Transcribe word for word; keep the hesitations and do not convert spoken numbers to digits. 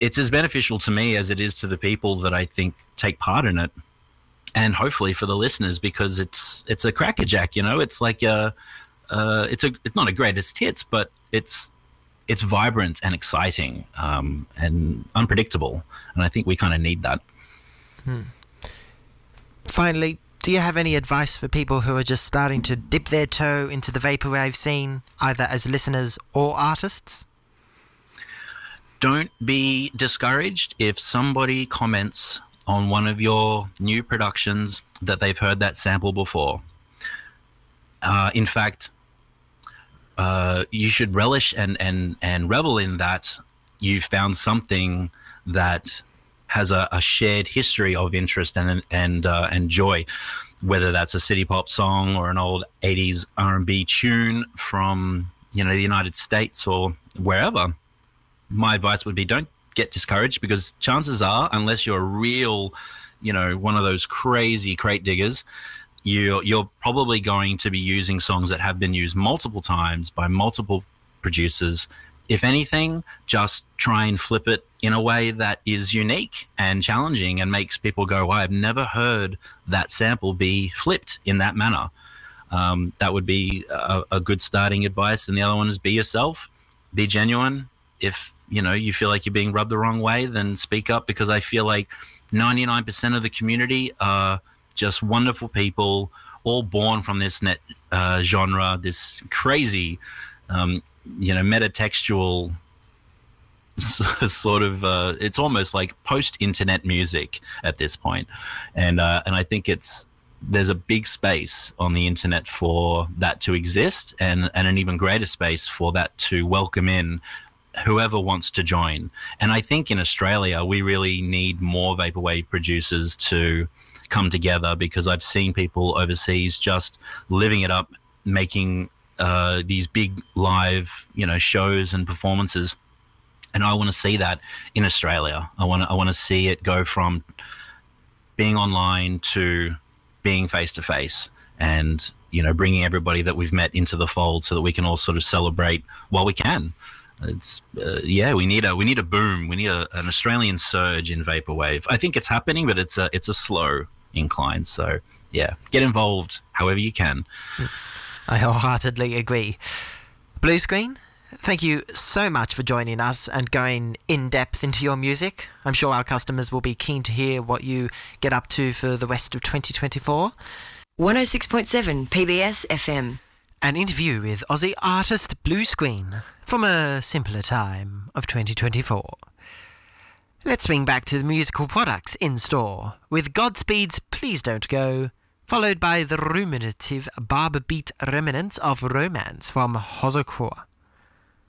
it's as beneficial to me as it is to the people that I think take part in it, and hopefully for the listeners, because it's it's a crackerjack. You know, it's like a uh, it's a it's not a greatest hits, but it's it's vibrant and exciting um, and unpredictable, and I think we kind of need that. Hmm. Finally, do you have any advice for people who are just starting to dip their toe into the vaporwave scene, either as listeners or artists? Don't be discouraged if somebody comments on one of your new productions that they've heard that sample before. Uh, in fact, uh, you should relish and, and, and revel in that you've found something that has a, a shared history of interest and and uh, and joy, whether that's a city pop song or an old eighties R and B tune from, you know, the United States or wherever. My advice would be, don't get discouraged, because chances are, unless you're a real, you know, one of those crazy crate diggers, you're, you're probably going to be using songs that have been used multiple times by multiple producers. If anything, just try and flip it in a way that is unique and challenging and makes people go, wow, I've never heard that sample be flipped in that manner. Um, that would be a, a good starting advice. And the other one is be yourself, be genuine. If, you know, you feel like you're being rubbed the wrong way, then speak up, because I feel like ninety-nine percent of the community are just wonderful people, all born from this net uh, genre, this crazy, um, you know, metatextual sort of, uh, it's almost like post-internet music at this point. And, uh, and I think it's, there's a big space on the internet for that to exist, and, and an even greater space for that to welcome in whoever wants to join. And I think in Australia, we really need more vaporwave producers to come together, because I've seen people overseas just living it up, making uh, these big live, you know, shows and performances. And I want to see that in Australia. I want to, I want to see it go from being online to being face to face, and, you know, bringing everybody that we've met into the fold so that we can all sort of celebrate while we can. It's uh, yeah, we need a we need a boom. We need a, an Australian surge in vaporwave. I think it's happening, but it's a it's a slow incline. So yeah, get involved however you can. I wholeheartedly agree. Bluescreen, thank you so much for joining us and going in depth into your music. I'm sure our customers will be keen to hear what you get up to for the rest of twenty twenty-four. one oh six point seven P B S F M. An interview with Aussie artist Bluescreen from a simpler time of twenty twenty-four. Let's swing back to the musical products in store with Godspeed's Please Don't Go, followed by the ruminative barber beat remnants of Romance from Hozokor.